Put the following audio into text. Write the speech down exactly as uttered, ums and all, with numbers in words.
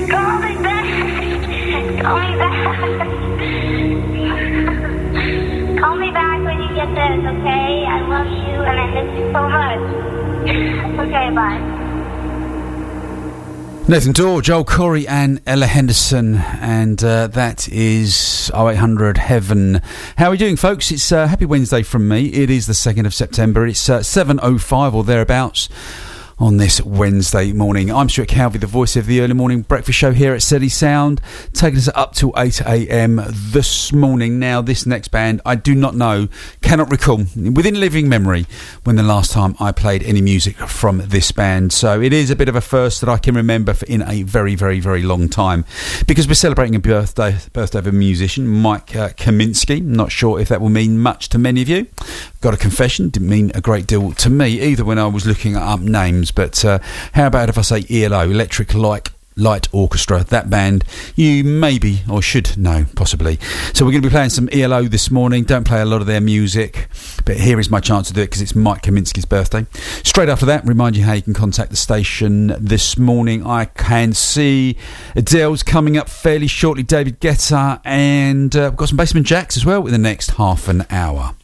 Call me back. Call me back. Call me back when you get this, okay? I love you and I miss you so much. Okay, bye. Nathan Dawe, Joel Corry and Ella Henderson, and uh, that is oh eight hundred Heaven. How are we doing, folks? It's uh, happy Wednesday from me. It is the second of September. It's uh, seven oh five or thereabouts on this Wednesday morning. I'm Stuart Calvey, the voice of the early morning breakfast show here at Steady Sound, taking us up to eight a.m. this morning. Now, this next band, I do not know, cannot recall, within living memory, when the last time I played any music from this band. So it is a bit of a first that I can remember for in a very, very, very long time, because we're celebrating a birthday, birthday of a musician, Mike uh, Kaminsky. Not sure if that will mean much to many of you. Got a confession, didn't mean a great deal to me either when I was looking up names. But uh, how about if I say E L O, Electric Light Light Orchestra? That band you maybe or should know, possibly. So we're going to be playing some E L O this morning. Don't play a lot of their music, but here is my chance to do it because it's Mike Kaminsky's birthday. Straight after that, remind you how you can contact the station this morning. I can see Adele's coming up fairly shortly, David Guetta, and uh, we've got some Basement Jacks as well in the next half an hour.